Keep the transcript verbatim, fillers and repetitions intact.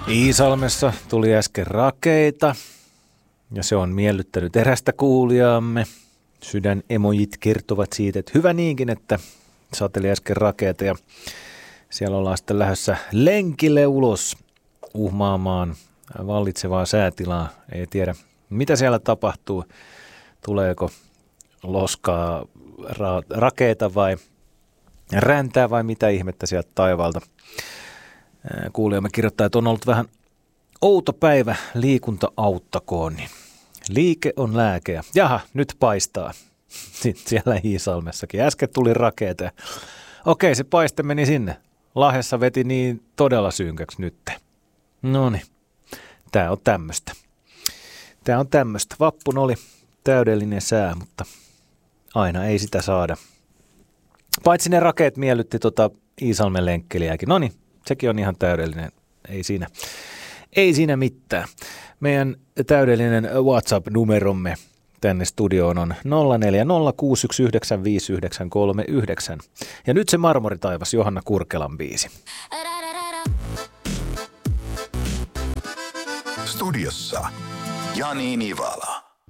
Iisalmessa tuli äsken rakeita ja se on miellyttänyt erästä kuulijaamme. Sydänemojit kertovat siitä, että hyvä niinkin, että sateli äsken rakeita ja siellä ollaan sitten lähdössä lenkille ulos uhmaamaan vallitsevaa säätilaa. Ei tiedä, mitä siellä tapahtuu, tuleeko loskaa ra- rakeita vai räntää vai mitä ihmettä sieltä taivaalta. Kuulijamme kirjoittaa, että on ollut vähän outo päivä, liikunta auttakoon. Niin liike on lääke. Jaha, nyt paistaa. Sitten siellä Iisalmessakin. Äsken tuli rakeita. Okei, se paiste meni sinne. Lahdessa veti niin todella synkäksi nyt. Noniin, tää on tämmöistä. Tää on tämmöistä. Vappun oli täydellinen sää, mutta aina ei sitä saada. Paitsi ne rakeet miellytti tota Iisalmen lenkkeliäkin. Noniin, sekin on ihan täydellinen. Ei siinä, ei siinä mitään. Meidän täydellinen WhatsApp-numeromme tänne studioon on nolla neljä nolla kuusi yksi yhdeksän viisi yhdeksän kolme yhdeksän. Ja nyt se Marmoritaivas, Johanna Kurkelan biisi. Studiossa Jani Nivala.